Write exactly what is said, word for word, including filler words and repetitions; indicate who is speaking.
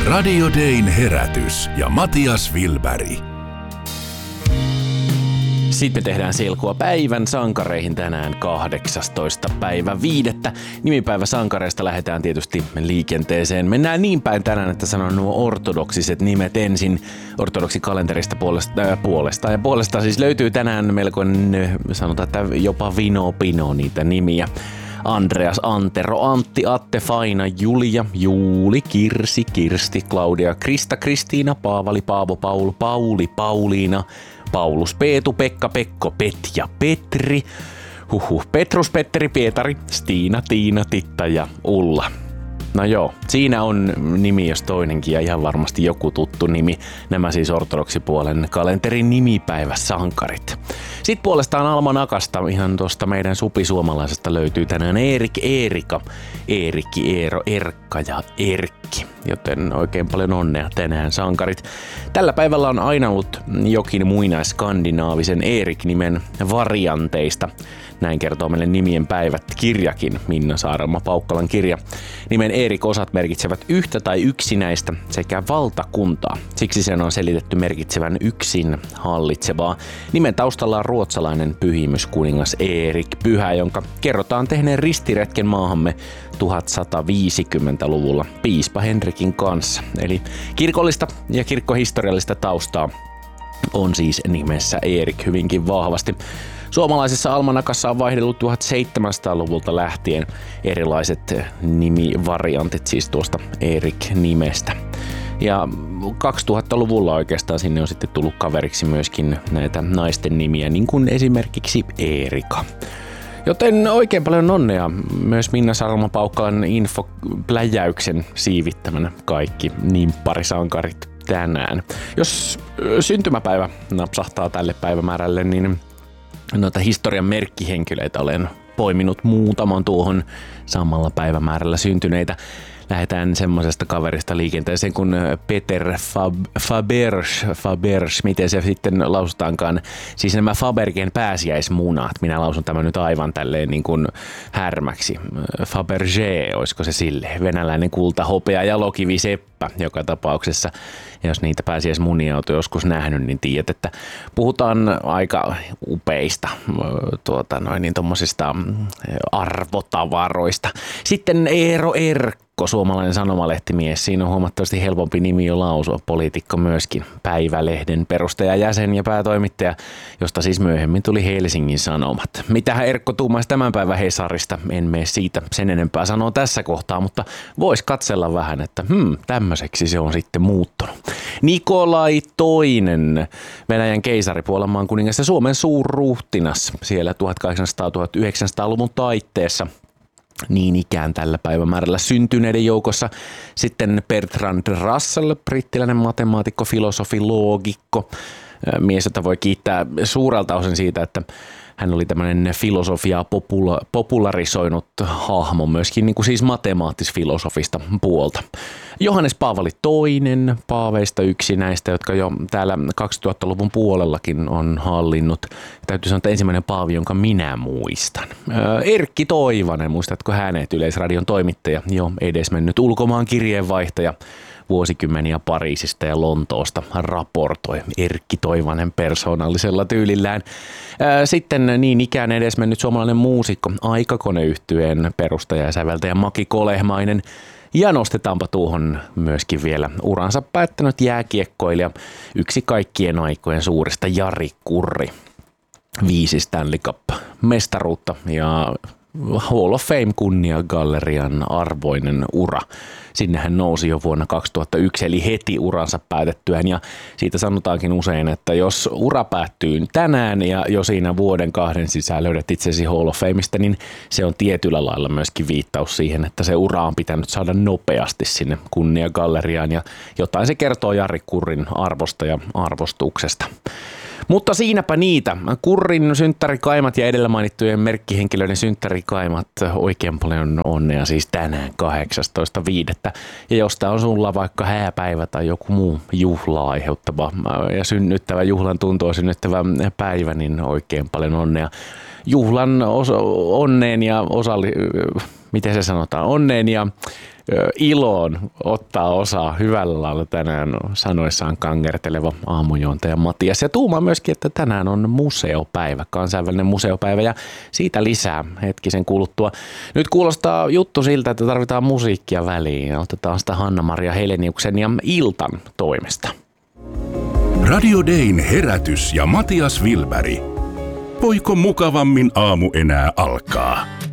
Speaker 1: Radio Dayn herätys ja Matias Wilberg.
Speaker 2: Sitten me tehdään selkoa päivän sankareihin tänään kahdeksastoista päivä viidettä. Nimipäivä sankareista lähdetään tietysti liikenteeseen. Mennään niin päin tänään, että sanon nuo ortodoksiset nimet ensin. Ortodoksikalenterista puolesta, äh, puolesta. Ja puolesta siis löytyy tänään melkoinen, sanotaan, että jopa vino pino niitä nimiä. Andreas, Antero, Antti, Atte, Faina, Julia, Juuli, Kirsi, Kirsti, Claudia, Krista, Kristiina, Paavali, Paavo, Paul, Pauli, Pauliina, Paulus, Peetu, Pekka, Pekko, Petja, Petri, huhhuh, Petrus, Petteri, Pietari, Stiina, Tiina, Titta ja Ulla. No joo, siinä on nimi jos toinenkin ja ihan varmasti joku tuttu nimi. Nämä siis ortodoksipuolen kalenterin nimipäivä sankarit. Sitten puolestaan Almanakasta, ihan tuosta meidän supisuomalaisesta löytyy tänään Erik, Eerika, Eerikki, Eero, Erkka ja Erkki. Joten oikein paljon onnea tänään sankarit. Tällä päivällä on aina ollut jokin muinaiskandinaavisen Erik-nimen varianteista. Näin kertoo meille nimien päivät kirjakin, Minna Saarelma Paukkalan kirja. Nimen Erik-osat merkitsevät yhtä tai yksinäistä sekä valtakuntaa. Siksi sen on selitetty merkitsevän yksin hallitsevaa. Nimen taustalla on ruotsalainen pyhimyskuningas Erik Pyhä, jonka kerrotaan tehneen ristiretken maahamme tuhatsataviisikymmentäluvulla piispa Henrikin kanssa. Eli kirkollista ja kirkkohistoriallista taustaa on siis nimessä Erik hyvinkin vahvasti. Suomalaisessa almanakassa on vaihdellut tuhatseitsemänsataaluvulta lähtien erilaiset nimivariantit siis tuosta Erik-nimestä. Ja kaksituhattaluvulla oikeastaan sinne on sitten tullut kaveriksi myöskin näitä naisten nimiä, niin kuin esimerkiksi Eerika. Joten oikein paljon onnea myös Minna Saarelma Paukkalan infopläjäyksen siivittämänä kaikki nimpparisankarit tänään. Jos syntymäpäivä napsahtaa tälle päivämäärälle, niin noita historian merkkihenkilöitä olen poiminut muutaman tuohon samalla päivämäärällä syntyneitä. Lähdetään semmoisesta kaverista liikenteeseen kuin Peter Fab- Faberge, Faberge, miten se sitten lausutaankaan. Siis nämä Fabergen pääsiäismunat. Minä lausun tämän nyt aivan tälleen niin kuin härmäksi. Faberge, olisiko se sille? Venäläinen kulta, hopea, jalokivi, seppä joka tapauksessa. Ja jos niitä pääsiäismunia olet joskus nähnyt, niin tiedät, että puhutaan aika upeista tuota, noin, niin tommosista arvotavaroista. Sitten Eero Erkko, suomalainen sanomalehtimies. Siinä on huomattavasti helpompi nimi jo lausua. Poliitikko myöskin, Päivälehden perustajajäsen ja päätoimittaja, josta siis myöhemmin tuli Helsingin Sanomat. Mitähän Erkko tuumaisi tämän päivän Hesarista? En mene siitä sen enempää sanoa tässä kohtaa, mutta vois katsella vähän, että hmm, tämmöiseksi se on sitten muuttunut. Nikolai toinen, Venäjän keisari, Puolan maan kuningas ja Suomen suurruhtinas siellä tuhatkahdeksansataa-tuhatyhdeksänsataaluvun taitteessa. Niin ikään tällä päivämäärällä syntyneiden joukossa sitten Bertrand Russell, brittiläinen matemaatikko, filosofi, loogikko, mies, jota voi kiittää suurelta osin siitä, että hän oli tämmöinen filosofiaa popula- popularisoinut hahmo myöskin niin kuin siis matemaattis-filosofista puolta. Johannes Paavali toinen, paaveista yksi näistä, jotka jo täällä kaksituhattaluvun puolellakin on hallinnut. Täytyy sanoa, että ensimmäinen paavi, jonka minä muistan. Erkki Toivanen, muistatko hänet, Yleisradion toimittaja, jo edesmennyt ulkomaan kirjeenvaihtaja. Vuosikymmeniä Pariisista ja Lontoosta raportoi Erkki Toivanen persoonallisella tyylillään. Sitten niin ikään edesmennyt suomalainen muusikko, Aikakoneyhtyeen perustaja ja säveltäjä Maki Kolehmainen. Ja nostetaanpa tuohon myöskin vielä uransa päättänyt jääkiekkoilija, yksi kaikkien aikojen suurista, Jari Kurri. Viisi Stanley Cup-mestaruutta ja Hall of Fame kunniagallerian arvoinen ura. Sinne hän nousi jo vuonna kaksituhattayksi, eli heti uransa päätettyään, ja siitä sanotaankin usein, että jos ura päättyy tänään ja jo siinä vuoden kahden sisään löydät itsesi Hall of Fameista, niin se on tietyllä lailla myöskin viittaus siihen, että se ura on pitänyt saada nopeasti sinne kunniagalleriaan, ja jotain se kertoo Jari Kurrin arvosta ja arvostuksesta. Mutta siinäpä niitä. Kurrin synttärikaimat ja edellä mainittujen merkkihenkilöiden synttärikaimat. Oikein paljon onnea siis tänään kahdeksastoista viidettä. Ja jos tää on sulla vaikka hääpäivä tai joku muu juhlaa aiheuttava ja synnyttävä, juhlan tuntua synnyttävä päivä, niin oikein paljon onnea. Juhlan oso- onneen ja osalli... Miten se sanotaan? Onneen ja iloon ottaa osaa hyvällä lailla tänään sanoissaan kangerteleva aamujuontaja Matias. Ja tuumaa myöskin, että tänään on museopäivä, kansainvälinen museopäivä ja siitä lisää hetkisen kuluttua. Nyt kuulostaa juttu siltä, että tarvitaan musiikkia väliin ja otetaan sitä Hanna-Maria Heleniuksen ja Iltan toimesta.
Speaker 1: Radio Dayn herätys ja Matias Wilberg. Voiko mukavammin aamu enää alkaa?